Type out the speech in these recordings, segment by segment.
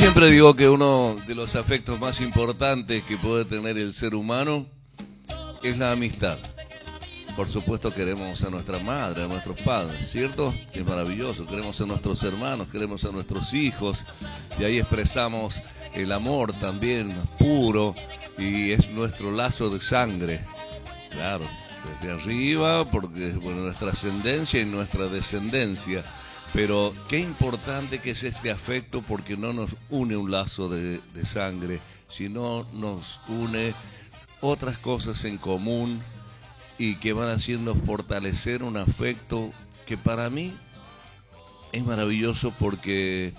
siempre digo que uno de los afectos más importantes que puede tener el ser humano es la amistad. Por supuesto queremos a nuestra madre, a nuestros padres, ¿cierto? Es maravilloso, queremos a nuestros hermanos, queremos a nuestros hijos, y ahí expresamos el amor también puro, y es nuestro lazo de sangre, claro, desde arriba, porque es nuestra ascendencia y nuestra descendencia. Pero qué importante que es este afecto, porque no nos une un lazo de sangre, sino nos une otras cosas en común y que van haciendo fortalecer un afecto que para mí es maravilloso, porque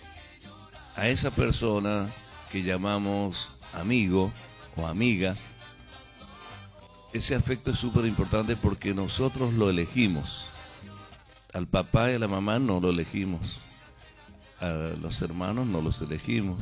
a esa persona que llamamos amigo o amiga, ese afecto es súper importante porque nosotros lo elegimos. Al papá y a la mamá no lo elegimos, a los hermanos no los elegimos,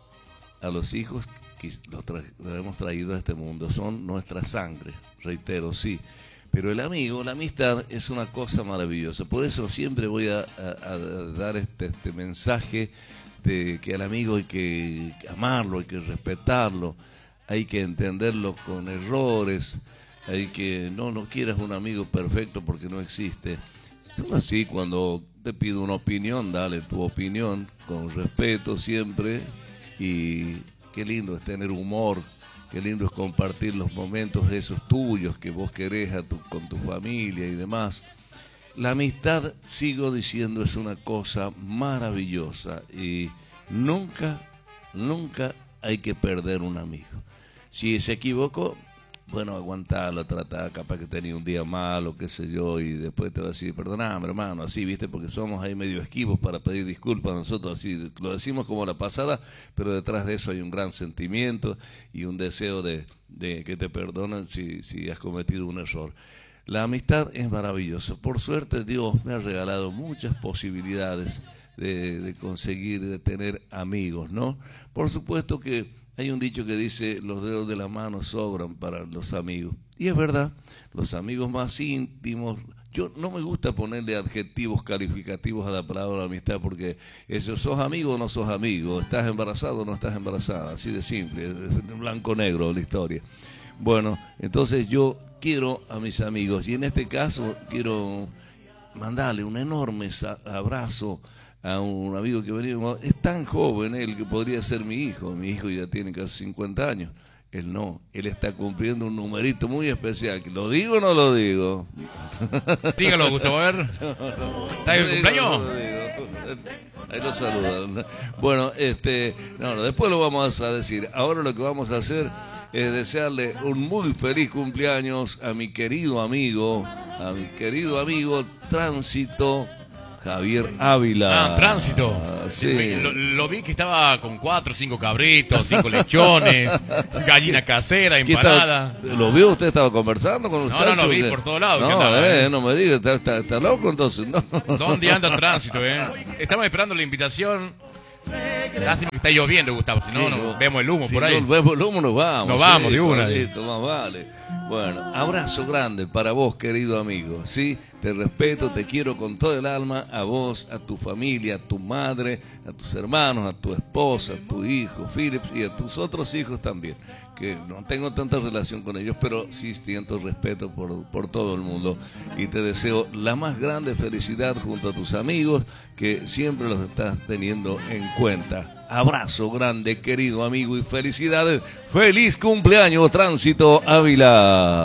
a los hijos que los hemos traído a este mundo, son nuestra sangre, reitero, sí. Pero el amigo, la amistad es una cosa maravillosa. Por eso siempre voy a dar este mensaje de que al amigo hay que amarlo, hay que respetarlo, hay que entenderlo con errores, hay que no quieras un amigo perfecto porque no existe. Solo así, cuando te pido una opinión, dale tu opinión con respeto siempre. Y qué lindo es tener humor, qué lindo es compartir los momentos esos tuyos que vos querés con tu familia y demás. La amistad, sigo diciendo, es una cosa maravillosa y nunca hay que perder un amigo. Si se equivocó, bueno, aguantarlo, tratar, capaz que tenía un día malo, qué sé yo, y después te va a decir, perdóname, hermano, así, viste, porque somos ahí medio esquivos para pedir disculpas nosotros, así, lo decimos como la pasada, pero detrás de eso hay un gran sentimiento y un deseo de que te perdonen si has cometido un error. La amistad es maravillosa. Por suerte, Dios me ha regalado muchas posibilidades de conseguir, de tener amigos, ¿no? Por supuesto que hay un dicho que dice, los dedos de la mano sobran para los amigos. Y es verdad, los amigos más íntimos, yo no me gusta ponerle adjetivos calificativos a la palabra amistad, porque eso, sos amigo o no sos amigo, estás embarazado o no estás embarazada, así de simple, es blanco-negro la historia. Bueno, entonces yo quiero a mis amigos, y en este caso quiero mandarle un enorme abrazo a un amigo que venía, es tan joven él que podría ser mi hijo ya tiene casi 50 años, él no, él está cumpliendo un numerito muy especial, ¿lo digo o no lo digo? Dígalo, Gustavo, a ver. ¿Está de cumpleaños? Ahí lo saludan. Bueno, después lo vamos a decir. Ahora lo que vamos a hacer es desearle un muy feliz cumpleaños a mi querido amigo Tránsito Javier Ávila. Tránsito. Sí. Lo vi que estaba con 4 o 5 cabritos, 5 lechones, gallina casera, empanada. ¿Lo vio? ¿Usted estaba conversando con usted? No, lo vi por todos lados. No me diga, ¿está loco entonces? No. ¿Dónde anda Tránsito, Estamos esperando la invitación. Lástima que está lloviendo, Gustavo, si no vemos el humo por ahí. Si no vemos el humo, nos vamos. Nos vamos de una. Listo, más vale. Bueno, abrazo grande para vos, querido amigo, ¿sí? Te respeto, te quiero con todo el alma, a vos, a tu familia, a tu madre, a tus hermanos, a tu esposa, a tu hijo, Philips, y a tus otros hijos también, que no tengo tanta relación con ellos, pero sí siento respeto por todo el mundo. Y te deseo la más grande felicidad junto a tus amigos, que siempre los estás teniendo en cuenta. Abrazo grande, querido amigo, y felicidades. ¡Feliz cumpleaños, Tránsito Ávila!